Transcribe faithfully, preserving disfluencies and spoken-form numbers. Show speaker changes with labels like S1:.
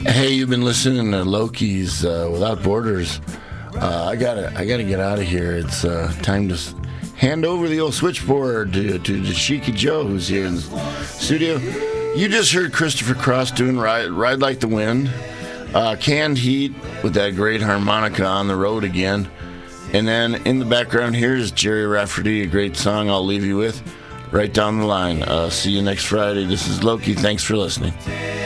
S1: Hey, you've been listening to Loki's uh, Without Borders. Uh, I gotta, I gotta get out of here. It's uh, time to s- hand over the old switchboard to to Dashiki Joe, who's here in the studio. You just heard Christopher Cross doing "Ride, Ride Like the Wind," uh, Canned Heat with that great harmonica on the road again, and then in the background here is Jerry Rafferty, a great song I'll leave you with, right down the line. Uh, see you next Friday. This is Loki. Thanks for listening.